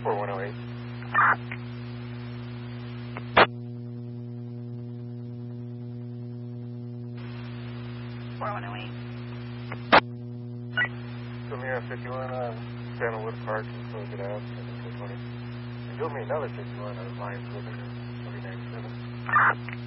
4108. 4108. Come here, 51, Sandalwood Park, and close it out, 720. And do me another 51, lines with it, 39.7.